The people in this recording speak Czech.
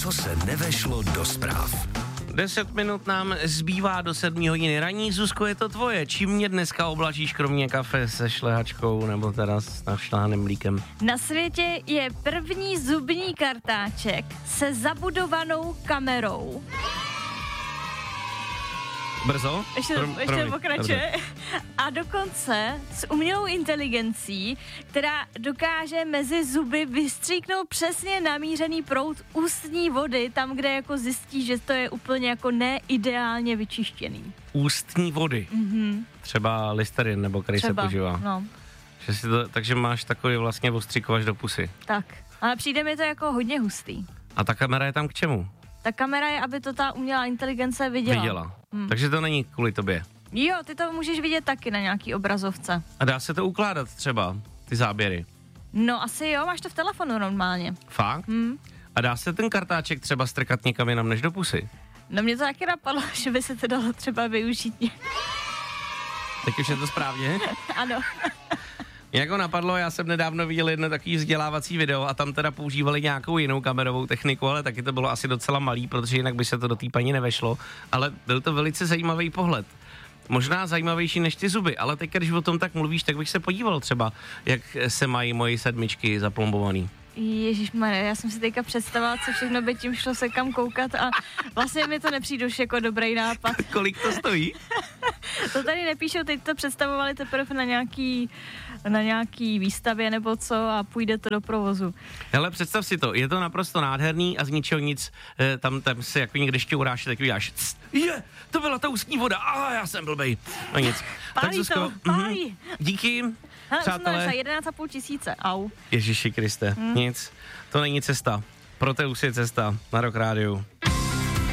Co se nevešlo do zpráv. 10 minut nám zbývá do 7 hodiny raní. Zuzko, je to tvoje. Čím mě dneska oblažíš kromě kafe se šlehačkou nebo teda s našláhaným mlíkem? Na světě je první zubní kartáček se zabudovanou kamerou. Brzo? Ještě pokračuje. A dokonce s umělou inteligencí, která dokáže mezi zuby vystříknout přesně namířený proud ústní vody, tam, kde jako zjistí, že to je úplně jako neideálně vyčištěný. Ústní vody? Třeba Listerin, nebo který se používá. No. Že si to, takže máš takový vlastně ostříkovač do pusy. Tak, ale přijde mi to jako hodně hustý. A ta kamera je tam k čemu? Ta kamera je, aby to ta umělá inteligence viděla. Takže to není kvůli tobě. Jo, ty to můžeš vidět taky na nějaký obrazovce. A dá se to ukládat třeba, ty záběry? No asi jo, máš to v telefonu normálně. Fakt? A dá se ten kartáček třeba strkat někam jinam než do pusy? No mě to taky napadlo, že by se to dalo třeba využít. Teď už je to správně? Ano. Mě jako napadlo, já jsem nedávno viděl jedno takový vzdělávací video a tam teda používali nějakou jinou kamerovou techniku, ale taky to bylo asi docela malý, protože jinak by se to do té paní nevešlo, ale byl to velice zajímavý pohled. Možná zajímavější než ty zuby, ale teď, když o tom tak mluvíš, tak bych se podíval třeba, jak se mají moje 7 zaplombovaný. Ježišmarja, já jsem si teďka představila, co všechno by tím šlo se kam koukat a vlastně mi to nepřijde už jako dobrý nápad. Kolik to stojí? To tady nepíšou, teď to představovali teprve na nějaký výstavě nebo co a půjde to do provozu. Hele, představ si to, je to naprosto nádherný a z ničeho nic, tam se jako někde šťouráš, tak uděláš, to byla ta ústní voda, já jsem blbej. No nic. Pálí tak Zuzko, pálí. Díky, hele, přátelé. 11,5 tisíce, au. Ježiši Kriste, nic, to není cesta. Proteus je cesta na Rock Rádiu.